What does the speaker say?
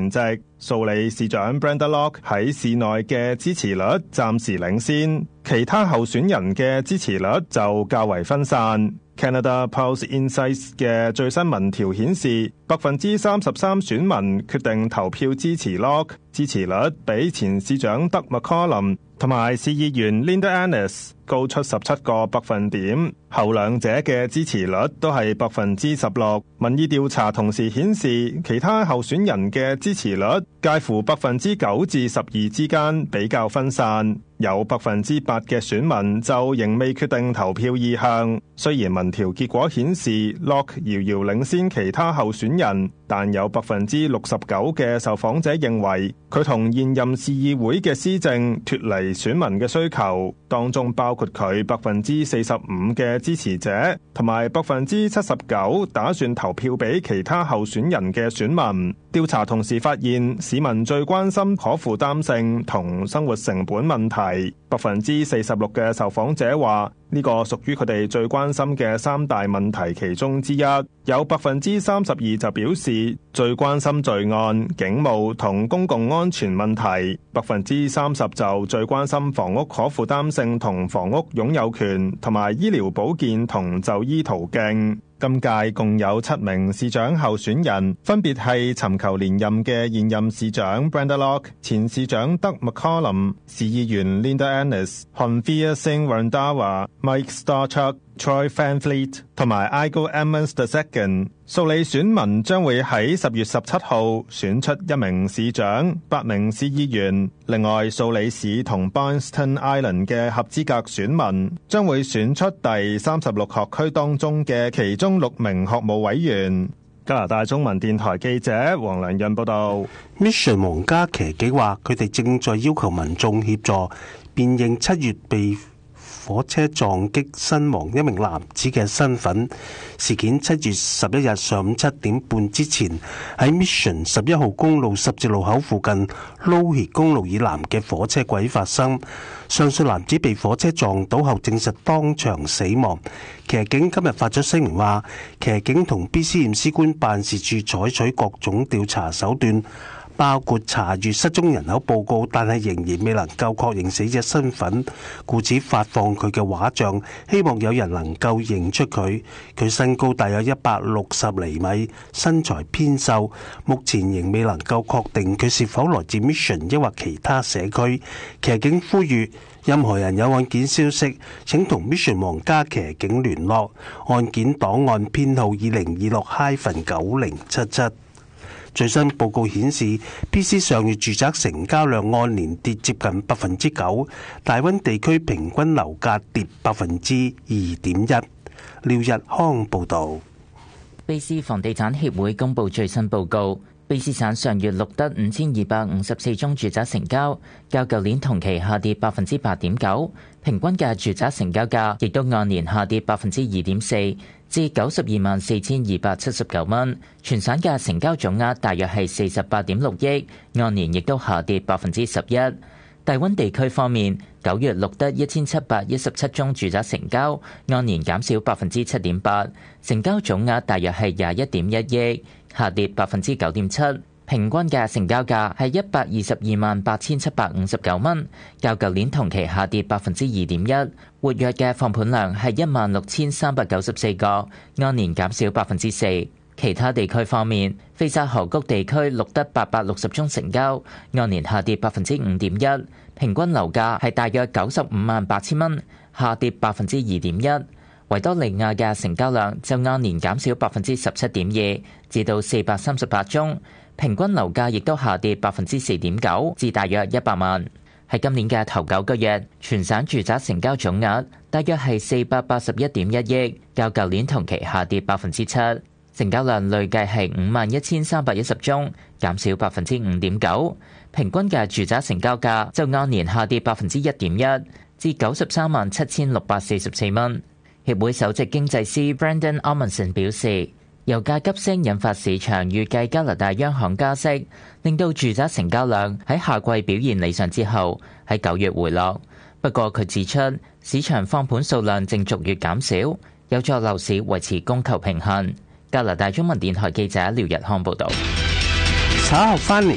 前夕，素里市長 Brenda Locke 喺市內嘅支持率暫時領先，其他候選人嘅支持率就較為分散。Canada Pulse Insights 嘅最新民調顯示，33%選民決定投票支持 Locke， 支持率比前市長德麥卡林同埋市議員 Linda Ennis 高出17個百分點，後兩者嘅支持率都係16%。民意調查同時顯示，其他候選人嘅支持率介乎9%至12%之間，比較分散。有8%嘅選民就仍未決定投票意向。雖然民調結果顯示 Locke 遙遙領先其他候選人，但有69%嘅受訪者認為佢同現任市議會嘅施政脫離選民嘅需求，當中包括佢45%嘅支持者同埋79%打算投票俾其他候選人嘅選民。調查同時發現，市民最關心可負擔性同生活成本問題。46%嘅受訪者話呢個屬於佢哋最關心嘅3大問題其中之一。有32%就表示最關心罪案、警務同公共安全問題。30%就最關心房屋可負擔性同房屋擁有權同埋醫療保健同就醫途徑。今屆共有7名市長候選人，分別係尋求連任嘅現任市長 Brenda Locke、前市長德麥卡林、市議員 Linda Ennis、Honvir Singh Randhawa、Mike Starchuk、Troy Fanfleet 同埋 Igor Emmons II。素里選民將會喺10月17號選出1名市長、8名市議員。另外，素里市同 Boston Island 嘅合資格選民將會選出第36學區當中嘅其中6名學務委員。加拿大中文電台記者黃良潤報道。 Mission 皇家騎警話，佢哋正在要求民眾協助辨認7月被火車撞擊身亡一名男子嘅身份。事件7月11日上午7點半之前喺 Mission 11號公路十字路口附近 Lougheed 公路以南嘅火車軌發生。上述男子被火車撞倒後證實當場死亡。騎警今日發咗聲明話，騎警同 BC 驗屍官辦事處採取各種調查手段，包括查閱失蹤人口報告，但係仍然未能夠確認死者身份，故此發放佢嘅畫像，希望有人能夠認出佢。佢身高大約160厘米，身材偏瘦，目前仍未能夠確定佢是否來自 Mission 抑或其他社區。騎警呼籲任何人有案件消息，請同 Mission 皇家騎警聯絡，案件檔案編號2026-9077。最新報告顯示 ，BC 上月住宅成交量按年跌接近9%，大溫地區平均樓價跌2.1%。廖日康報導。 卑斯房地產協會公布最新報告，卑斯省上月錄得5254宗住宅成交，較舊年同期下跌8.9%，平均嘅住宅成交價亦都按年下跌2.4%。至924279蚊，全省嘅成交總額大約係48.6億，按年亦都下跌11%。大溫地區方面，9月錄得1717宗住宅成交，按年減少7.8%，成交總額大約係21.1億，下跌9.7%。平均嘅成交價係1228759蚊，較舊年同期下跌2.1%。活躍嘅放盤量係16394個，按年減少4%。其他地區方面，菲沙河谷地區錄得860宗成交，按年下跌5.1%，平均樓價係大約958000蚊，下跌2.1%。維多利亞嘅成交量就按年減少17.2%，至到438宗。平均樓價亦都下跌4.9%，至大約100萬。喺今年嘅頭9個月，全省住宅成交總額大約係481.1億，較舊年同期下跌7%。成交量累計係51310宗，減少5.9%。平均嘅住宅成交價就按年下跌1.1%，至937644蚊。協會首席經濟師 Brendan Amundsen 表示，油價急升引發市場預計加拿大央行加息，令到住宅成交量喺夏季表現理想之後，喺9月回落。不過佢指出，市場放盤數量正逐月減少，有助樓市維持供求平衡。加拿大中文電台記者廖日康報導。 稍後翻嚟。